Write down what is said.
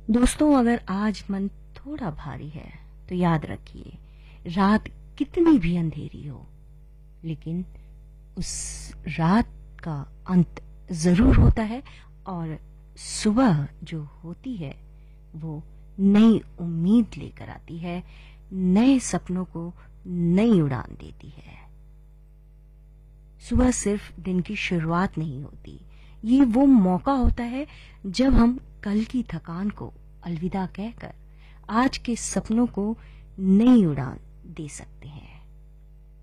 दोस्तों, अगर आज मन थोड़ा भारी है तो याद रखिए, रात कितनी भी अंधेरी हो, लेकिन उस रात का अंत जरूर होता है और सुबह जो होती है वो नई उम्मीद लेकर आती है, नए सपनों को नई उड़ान देती है। सुबह सिर्फ दिन की शुरुआत नहीं होती, ये वो मौका होता है जब हम कल की थकान को अलविदा कहकर आज के सपनों को नई उड़ान दे सकते हैं।